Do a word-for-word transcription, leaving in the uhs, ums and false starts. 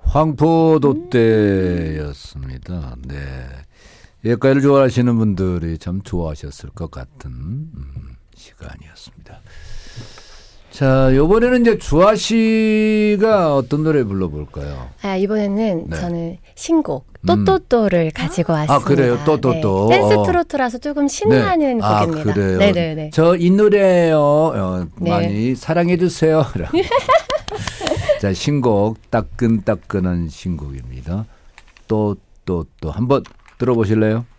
황포도 때였습니다. 네. 예가를 좋아하시는 분들이 참 좋아하셨을 것 같은 음, 시간이었습니다. 자, 이번에는 이제 주아 씨가 어떤 노래 불러볼까요? 아, 이번에는 네. 저는 신곡 또또또를 음. 가지고 왔습니다. 아, 그래요? 또또또. 네. 댄스 트로트라서 조금 신나는 네. 아, 곡입니다. 그래요? 네네네. 저 이 노래요. 어, 네. 많이 사랑해주세요. 자, 신곡 따끈따끈한 신곡입니다. 또 또 또 한번 들어보실래요?